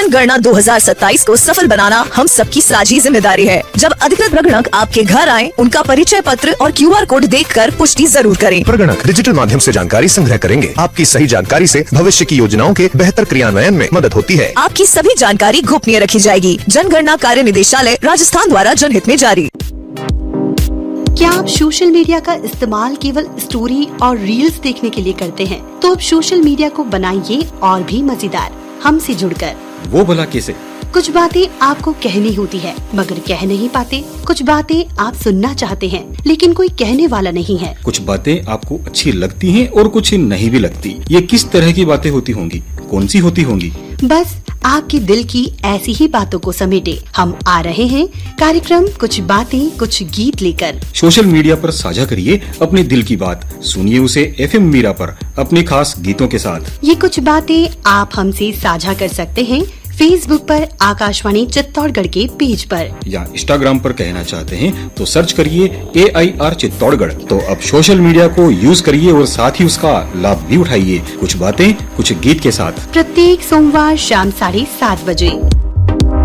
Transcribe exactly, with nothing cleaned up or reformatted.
जनगणना दो हज़ार सत्ताईस को सफल बनाना हम सबकी साझी जिम्मेदारी है। जब अधिकृत प्रगणक आपके घर आए, उनका परिचय पत्र और क्यू आर कोड देखकर पुष्टि जरूर करें। प्रगणक डिजिटल माध्यम से जानकारी संग्रह करेंगे। आपकी सही जानकारी से भविष्य की योजनाओं के बेहतर क्रियान्वयन में मदद होती है। आपकी सभी जानकारी गोपनीय रखी जाएगी। जनगणना कार्य निदेशालय राजस्थान द्वारा जनहित में जारी। क्या आप सोशल मीडिया का इस्तेमाल केवल स्टोरी और रील्स देखने के लिए करते हैं? तो अब सोशल मीडिया को बनाइए और भी मजेदार, हमसे जुड़कर। वो भला कैसे? कुछ बातें आपको कहनी होती है मगर कह नहीं पाते। कुछ बातें आप सुनना चाहते हैं लेकिन कोई कहने वाला नहीं है। कुछ बातें आपको अच्छी लगती हैं और कुछ नहीं भी लगती। ये किस तरह की बातें होती होंगी? कौन सी होती होंगी? बस आपके दिल की ऐसी ही बातों को समेटे हम आ रहे हैं कार्यक्रम कुछ बातें कुछ गीत लेकर। सोशल मीडिया पर साझा करिए अपने दिल की बात। सुनिए उसे एफ एम मीरा पर अपने खास गीतों के साथ। ये कुछ बातें आप हमसे साझा कर सकते हैं फेसबुक पर आकाशवाणी चित्तौड़गढ़ के पेज पर, या इंस्टाग्राम पर कहना चाहते हैं तो सर्च करिए ए आई आर चित्तौड़गढ़। तो अब सोशल मीडिया को यूज करिए और साथ ही उसका लाभ भी उठाइए। कुछ बातें कुछ गीत के साथ प्रत्येक सोमवार शाम साढ़े सात बजे।